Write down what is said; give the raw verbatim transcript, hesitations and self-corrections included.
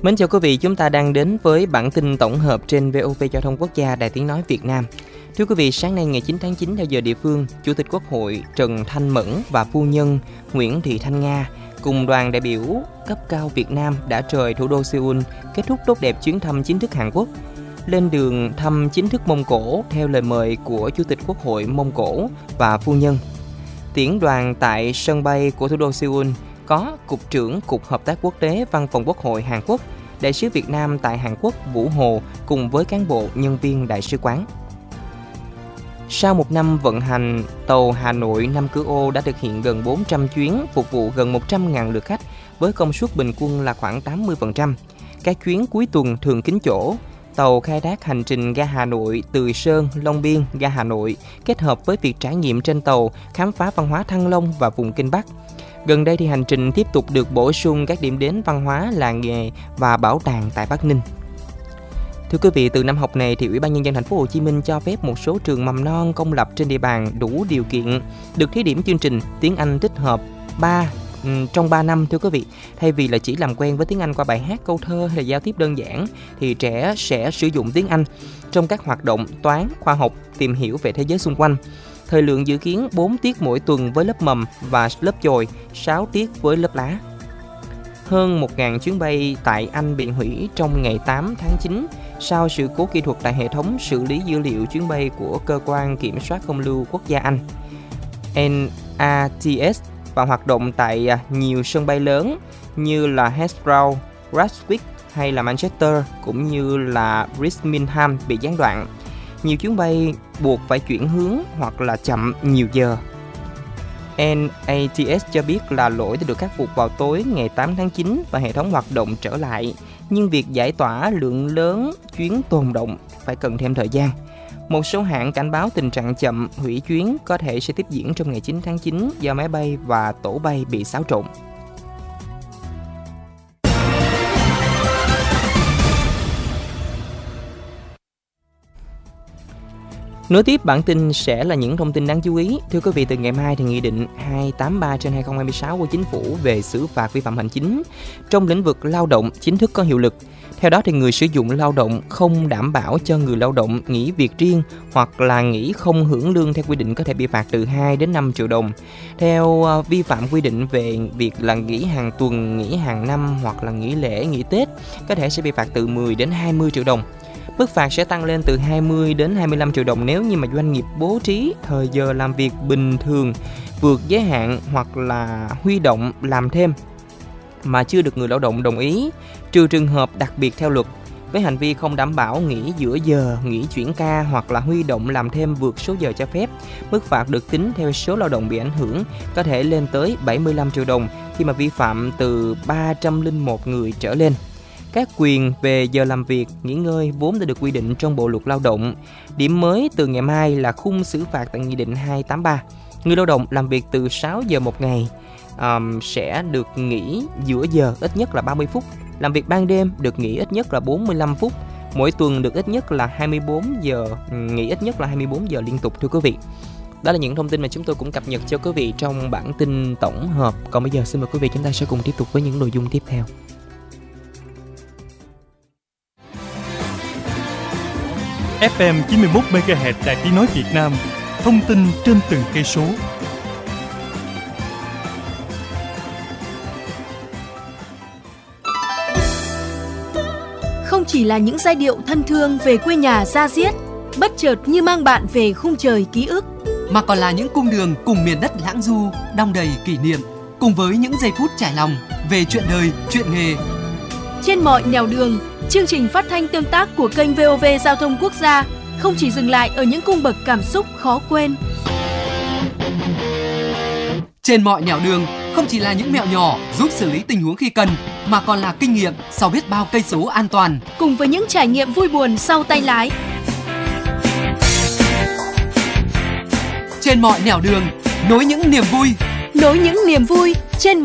Mến chào quý vị, chúng ta đang đến với bản tin tổng hợp trên vê o vê Giao thông Quốc gia, Đài Tiếng nói Việt Nam. Thưa quý vị, sáng nay ngày chín tháng chín theo giờ địa phương, Chủ tịch Quốc hội Trần Thanh Mẫn và phu nhân Nguyễn Thị Thanh Nga cùng đoàn đại biểu cấp cao Việt Nam đã rời thủ đô Seoul, kết thúc tốt đẹp chuyến thăm chính thức Hàn Quốc. Lên đường thăm chính thức Mông Cổ theo lời mời của Chủ tịch Quốc hội Mông Cổ và phu nhân. Tiễn đoàn tại sân bay của thủ đô Seoul có Cục trưởng Cục Hợp tác Quốc tế Văn phòng Quốc hội Hàn Quốc, Đại sứ Việt Nam tại Hàn Quốc Vũ Hồ cùng với cán bộ nhân viên đại sứ quán. Sau một năm vận hành, tàu Hà Nội Nam Cửa Ô đã thực hiện gần bốn trăm chuyến, phục vụ gần một trăm nghìn lượt khách với công suất bình quân là khoảng tám mươi phần trăm. Các chuyến cuối tuần thường kín chỗ. Tàu khai thác hành trình ga Hà Nội, Từ Sơn, Long Biên, ga Hà Nội kết hợp với việc trải nghiệm trên tàu, khám phá văn hóa Thăng Long và vùng Kinh Bắc. Gần đây thì hành trình tiếp tục được bổ sung các điểm đến văn hóa, làng nghề và bảo tàng tại Bắc Ninh. Thưa quý vị, từ năm học này thì Ủy ban Nhân dân Thành phố Hồ Chí Minh cho phép một số trường mầm non công lập trên địa bàn đủ điều kiện được thí điểm chương trình tiếng Anh tích hợp ba trong ba năm. Thưa quý vị, thay vì là chỉ làm quen với tiếng Anh qua bài hát, câu thơ hay là giao tiếp đơn giản, thì trẻ sẽ sử dụng tiếng Anh trong các hoạt động toán, khoa học, tìm hiểu về thế giới xung quanh. Thời lượng dự kiến bốn tiết mỗi tuần với lớp mầm và lớp chồi, sáu tiết với lớp lá. Hơn một nghìn chuyến bay tại Anh bị hủy trong ngày tám tháng chín sau sự cố kỹ thuật tại hệ thống xử lý dữ liệu chuyến bay của Cơ quan Kiểm soát Không lưu Quốc gia Anh N A T S và hoạt động tại nhiều sân bay lớn như là Heathrow, Gatwick hay là Manchester cũng như là Birmingham bị gián đoạn. Nhiều chuyến bay buộc phải chuyển hướng hoặc là chậm nhiều giờ. N A T S cho biết là lỗi đã được khắc phục vào tối ngày tám tháng chín và hệ thống hoạt động trở lại, nhưng việc giải tỏa lượng lớn chuyến tồn động phải cần thêm thời gian. Một số hãng cảnh báo tình trạng chậm, hủy chuyến có thể sẽ tiếp diễn trong ngày chín tháng chín do máy bay và tổ bay bị xáo trộn. Nối tiếp bản tin sẽ là những thông tin đáng chú ý. Thưa quý vị, từ ngày mai thì Nghị định hai trăm tám mươi ba trên hai nghìn không trăm hai mươi sáu của Chính phủ về xử phạt vi phạm hành chính trong lĩnh vực lao động chính thức có hiệu lực. Theo đó thì người sử dụng lao động không đảm bảo cho người lao động nghỉ việc riêng hoặc là nghỉ không hưởng lương theo quy định có thể bị phạt từ hai đến năm triệu đồng. Theo vi phạm quy định về việc là nghỉ hàng tuần, nghỉ hàng năm hoặc là nghỉ lễ, nghỉ Tết có thể sẽ bị phạt từ mười đến hai mươi triệu đồng. Mức phạt sẽ tăng lên từ hai mươi đến hai mươi lăm triệu đồng nếu như mà doanh nghiệp bố trí thời giờ làm việc bình thường vượt giới hạn hoặc là huy động làm thêm mà chưa được người lao động đồng ý, trừ trường hợp đặc biệt theo luật. Với hành vi không đảm bảo nghỉ giữa giờ, nghỉ chuyển ca hoặc là huy động làm thêm vượt số giờ cho phép, mức phạt được tính theo số lao động bị ảnh hưởng có thể lên tới bảy mươi lăm triệu đồng khi mà vi phạm từ ba trăm lẻ một người trở lên. Các quyền về giờ làm việc, nghỉ ngơi vốn đã được quy định trong Bộ luật Lao động. Điểm mới từ ngày mai là khung xử phạt tại Nghị định hai trăm tám mươi ba. Người lao động làm việc từ sáu giờ một ngày um, sẽ được nghỉ giữa giờ ít nhất là ba mươi phút. Làm việc ban đêm được nghỉ ít nhất là bốn mươi lăm phút. Mỗi tuần được ít nhất là hai mươi bốn giờ, nghỉ ít nhất là hai mươi bốn giờ liên tục, thưa quý vị. Đó là những thông tin mà chúng tôi cũng cập nhật cho quý vị trong bản tin tổng hợp. Còn bây giờ xin mời quý vị chúng ta sẽ cùng tiếp tục với những nội dung tiếp theo. ép em chín mươi mốt mê ga héc Đài Tiếng nói Việt Nam, thông tin trên từng cây số. Không chỉ là những giai điệu thân thương về quê nhà da diết, bất chợt như mang bạn về khung trời ký ức, mà còn là những cung đường cùng miền đất lãng du, đong đầy kỷ niệm, cùng với những giây phút trải lòng về chuyện đời, chuyện nghề. Trên mọi nẻo đường, chương trình phát thanh tương tác của kênh vê o vê Giao thông Quốc gia không chỉ dừng lại ở những cung bậc cảm xúc khó quên. Trên mọi nẻo đường không chỉ là những mẹo nhỏ giúp xử lý tình huống khi cần, mà còn là kinh nghiệm sau biết bao cây số an toàn. Cùng với những trải nghiệm vui buồn sau tay lái. Trên mọi nẻo đường, nối những niềm vui. Nối những niềm vui trên